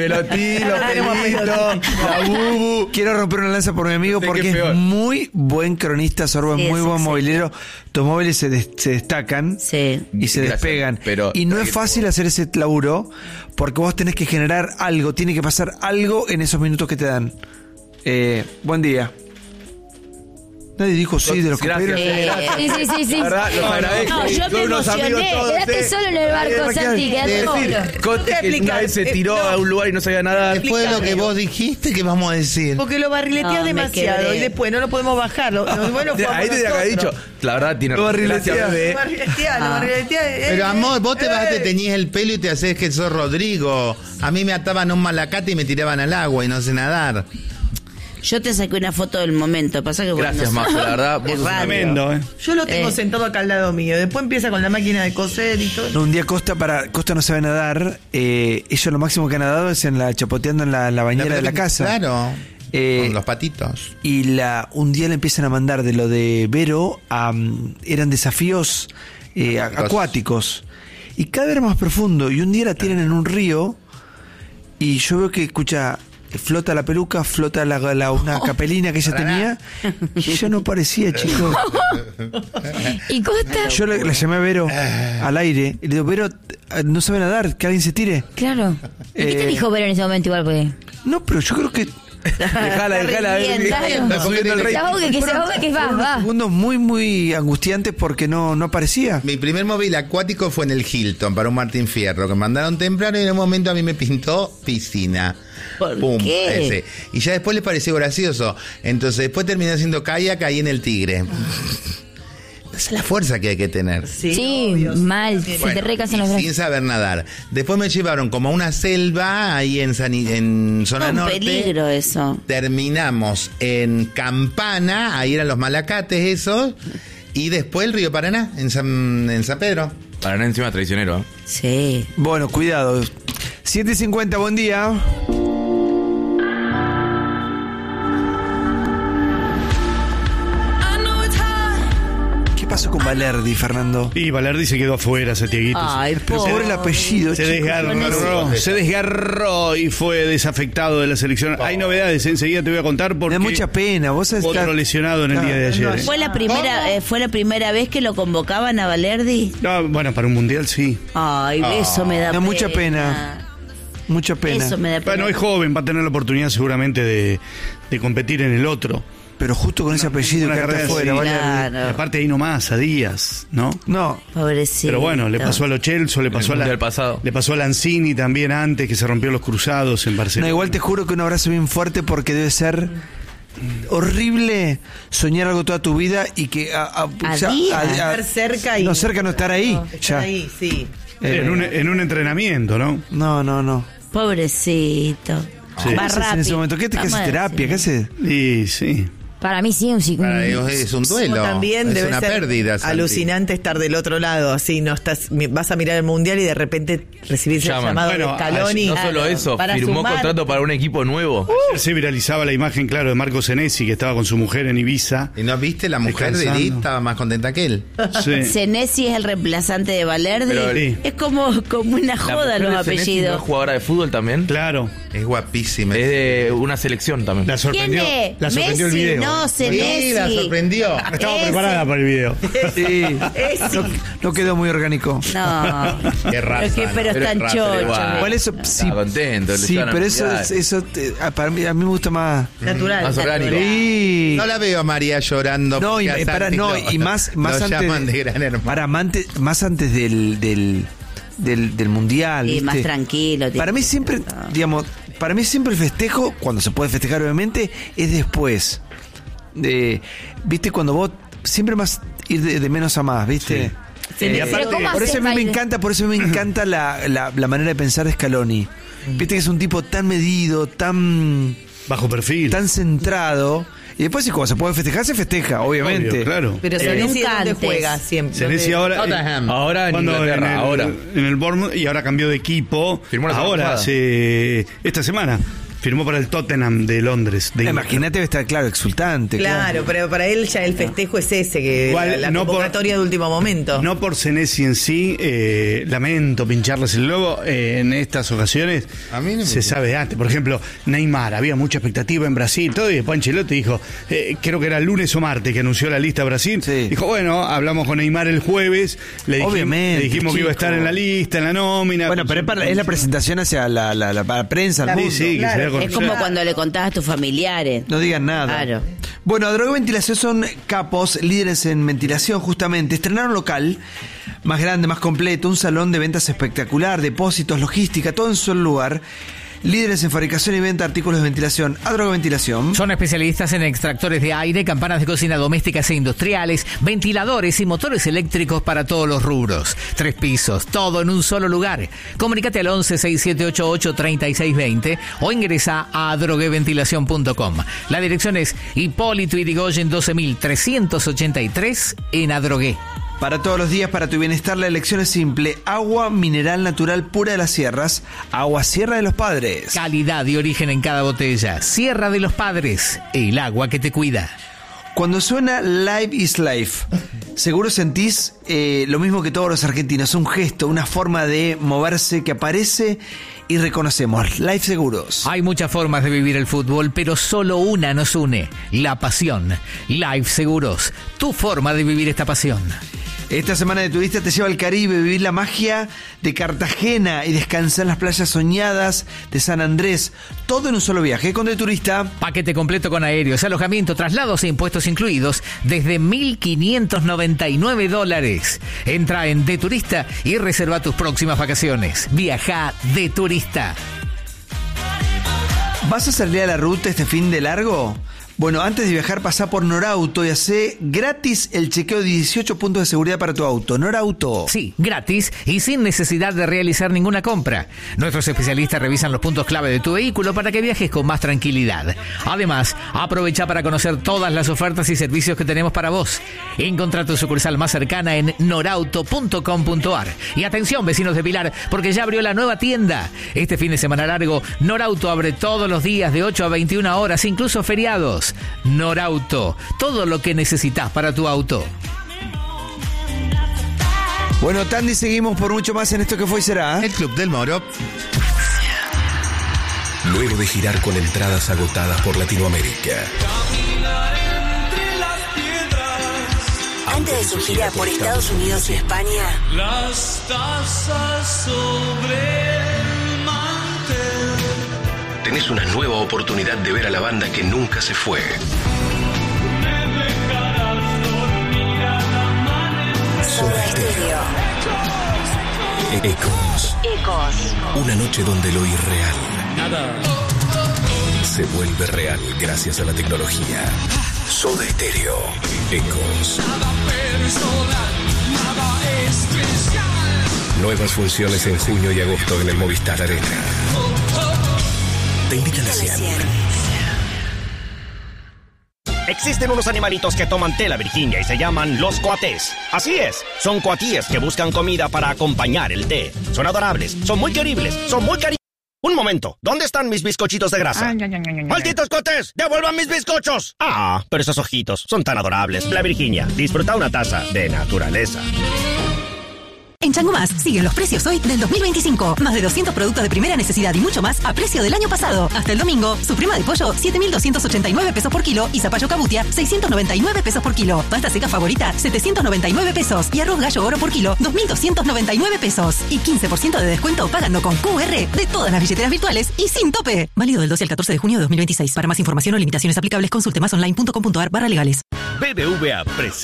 Pelotí, los pelitos, la bubu. Quiero romper una lanza por mi amigo porque es muy buen cronista, Sorbo, es muy buen movilero. Tus móviles se destacan y se despegan. Y no es fácil hacer ese laburo porque vos tenés que generar algo, tiene que pasar algo en esos minutos que te dan. Buen día. Nadie dijo sí de los compañeros. Sí. La verdad, los agradezco. No, yo me emocioné. Quedaste solo en el barco, Santi. Quedaste solo. Conte que una vez se tiró a un lugar y no sabía nada. Después de lo que vos dijiste, ¿qué vamos a decir? Porque lo barrileteas demasiado y después no lo podemos bajar. Bueno, ahí te había dicho. La verdad, tiene barriletea. Pero amor, vos te teñís el pelo y te haces que sos Rodrigo. A mí me ataban a un malacate y me tiraban al agua y no sé nadar. Yo te saqué una foto del momento. Pasa que gracias, Majo, la verdad. Es tremendo, Yo lo tengo sentado acá al lado mío. Después empieza con la máquina de coser y todo. No, un día Costa no sabe nadar. Ellos lo máximo que han nadado es chapoteando en la bañera de la casa. Claro. Con los patitos. Y un día le empiezan a mandar de lo de Vero eran desafíos acuáticos. Y cada vez era más profundo. Y un día la tienen en un río. Y yo veo que flota la peluca, flota una capelina que ella tenía y ya no parecía, chicos. ¿Y Costa? Yo la llamé a Vero al aire y le digo, Vero, no sabe nadar, que alguien se tire. Claro. ¿Y qué te dijo Vero en ese momento igual? Porque... No, pero yo creo que... Dejala. Se ahogue, que va. Segundos muy, muy angustiantes porque no aparecía. Mi primer móvil acuático fue en el Hilton para un Martín Fierro, que mandaron temprano y en un momento a mí me pintó piscina. ¿Por qué? Ese. Y ya después les pareció gracioso. Entonces después terminé haciendo kayak ahí en el Tigre. Esa es la fuerza que hay que tener. Sí, mal. Se te recasan los brazos. Sin saber nadar. Después me llevaron como a una selva ahí en zona norte. Peligro eso. Terminamos en Campana, ahí eran los malacates esos. Y después el río Paraná, en San Pedro. Paraná encima traicionero, ¿eh? Sí. Bueno, cuidado. 7:50, buen día. ¿Qué pasó con Valerdi, Fernando? Y Valerdi se quedó afuera, Santiaguito. Ay, pobre el apellido. Se desgarró y fue desafectado de la selección. Hay novedades, enseguida te voy a contar porque... Me da mucha pena. Vos sabés otro lesionado en el día de ayer. ¿Fue la primera vez que lo convocaban a Valerdi? No, bueno, para un mundial sí. Ay, eso me da pena. Mucha pena. Mucha pena. Eso me da pena. Bueno, es joven, va a tener la oportunidad seguramente de competir en el otro. Pero justo con ese apellido que está afuera, claro. Y aparte ahí nomás, a Díaz, ¿no? No. Pobrecito. Pero bueno, le pasó a Lo Celso, le pasó a Lanzini también antes, que se rompió los cruzados en Barcelona. No, igual te juro que un abrazo bien fuerte porque debe ser horrible soñar algo toda tu vida y que estar cerca y... No, cerca no estar ahí. Estar ahí, sí. En un entrenamiento, ¿no? No. Pobrecito. Sí. Va rápido. En ese momento, ¿qué haces? ¿Terapia? ¿Qué haces? Sí. Para mí sí, para ellos es un duelo. También es debe una ser pérdida. Alucinante estar del otro lado, así vas a mirar el mundial y de repente recibís el llamado de Scaloni. No solo eso, firmó contrato para un equipo nuevo. Se viralizaba la imagen, claro, de Marco Senesi, que estaba con su mujer en Ibiza. ¿Y no viste? La mujer de Edith estaba más contenta que él. Sí. Senesi es el reemplazante de Valerdi. Es como una joda los apellidos. ¿Es jugadora de fútbol también? Claro. Es guapísima. Es de una selección también. La sorprendió Messi, el video. No, Senesi. La sorprendió. Estaba preparada para el video. Sí. No quedó muy orgánico. No. Qué raza. Pero están chochos. Igual eso sí. Está contento. Sí, pero eso para mí, a mí me gusta más natural. Más orgánico. Sí. No la veo a María llorando. No, y más antes de gran hermano. más antes del mundial. Sí, ¿viste? más tranquilo. Para mí siempre, para mí siempre el festejo, cuando se puede festejar obviamente, es después. ¿Viste? Cuando vos siempre más ir de menos a más, ¿viste? Sí. Por eso a mí me encanta la manera de pensar de Scaloni. Viste que es un tipo tan medido, tan bajo perfil, tan centrado. Y después, si cuando se puede festejar, se festeja, obviamente. Obvio, claro. Pero Senesi ¿dónde juega siempre? Senesi ahora en Inglaterra, en el Bournemouth, y ahora cambió de equipo. Firmó la ahora, esta semana. firmó para el Tottenham de Londres. Imagínate, debe estar, claro, exultante. Claro, pero para él ya el festejo es ese, que igual, la convocatoria de último momento. No por Senesi en sí, lamento pincharles el logo, en estas ocasiones a mí no se sabe antes. Por ejemplo, Neymar, había mucha expectativa en Brasil, todo, y después Ancelotti dijo, creo que era el lunes o martes que anunció la lista Brasil, dijo, bueno, hablamos con Neymar el jueves, le dijimos que iba a estar en la lista, en la nómina. Bueno, pero es la presentación hacia la prensa, al mundo. Sí, claro. Es como cuando le contabas a tus familiares. No digan nada. Claro. Bueno, Adrogué Ventilación son capos, líderes en ventilación, justamente. Estrenaron local más grande, más completo, un salón de ventas espectacular, depósitos, logística, todo en un solo lugar. Líderes en fabricación y venta de artículos de ventilación. Adrogué Ventilación. Son especialistas en extractores de aire, campanas de cocina domésticas e industriales, ventiladores y motores eléctricos para todos los rubros. 3 pisos, todo en un solo lugar. Comunícate al 11-6788-3620 o ingresa a adrogueventilación.com. La dirección es Hipólito Yrigoyen 12383 en Adrogué. Para todos los días, para tu bienestar, la elección es simple. Agua mineral natural pura de las sierras. Agua Sierra de los Padres. Calidad y origen en cada botella. Sierra de los Padres. El agua que te cuida. Cuando suena Live is Life, seguro sentís lo mismo que todos los argentinos. Un gesto, una forma de moverse que aparece y reconocemos. Live Seguros. Hay muchas formas de vivir el fútbol, pero solo una nos une. La pasión. Live Seguros. Tu forma de vivir esta pasión. Esta semana de turista te lleva al Caribe, vivir la magia de Cartagena y descansar en las playas soñadas de San Andrés. Todo en un solo viaje con De Turista. Paquete completo con aéreos, alojamiento, traslados e impuestos incluidos desde $1,599. Entra en De Turista y reserva tus próximas vacaciones. Viaja De Turista. ¿Vas a salir a la ruta este fin de largo? Bueno, antes de viajar, pasá por Norauto y hacé gratis el chequeo de 18 puntos de seguridad para tu auto. Norauto. Sí, gratis y sin necesidad de realizar ninguna compra. Nuestros especialistas revisan los puntos clave de tu vehículo para que viajes con más tranquilidad. Además, aprovecha para conocer todas las ofertas y servicios que tenemos para vos. Encontrá tu sucursal más cercana en norauto.com.ar. Y atención, vecinos de Pilar, porque ya abrió la nueva tienda. Este fin de semana largo, Norauto abre todos los días de 8 a 21 horas, incluso feriados. Norauto, todo lo que necesitas para tu auto. Bueno, Tandy, seguimos por mucho más en esto que fue y será. El Club del Moro. Luego de girar con entradas agotadas por Latinoamérica. Antes de su gira por Estados Unidos y España. Las tazas sobre el mantel. Tenés una nueva oportunidad de ver a la banda que nunca se fue. Soda Stereo. Ecos. Una noche donde lo irreal se vuelve real gracias a la tecnología. Soda Stereo. Ecos. Nuevas funciones en junio y agosto en el Movistar Arena. Te invitan a 100. Existen unos animalitos que toman té la Virginia y se llaman los coatés. Así es, son coatíes que buscan comida para acompañar el té. Son adorables, son muy queribles, son muy cariñosos. Un momento, ¿dónde están mis bizcochitos de grasa? ¡Malditos coatés! ¡Devuelvan mis bizcochos! Ah, pero esos ojitos son tan adorables. La Virginia, disfruta una taza de naturaleza. En Chango Más siguen los precios hoy del 2025. Más de 200 productos de primera necesidad y mucho más a precio del año pasado. Hasta el domingo, suprema de pollo, 7.289 pesos por kilo y zapallo cabutia, 699 pesos por kilo. Pasta seca favorita, 799 pesos. Y arroz gallo oro por kilo, 2.299 pesos. Y 15% de descuento pagando con QR de todas las billeteras virtuales y sin tope. Válido del 12 al 14 de junio de 2026. Para más información o limitaciones aplicables, consulte másonline.com.ar/legales. BBVA presenta